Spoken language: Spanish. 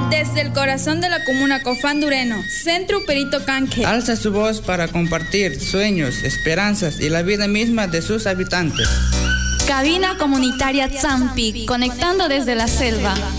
Desde el corazón de la comuna Cofán Dureno, Centro Perito Canque alza su voz para compartir sueños, esperanzas y la vida misma de sus habitantes. Cabina comunitaria Zampi, conectando desde la selva.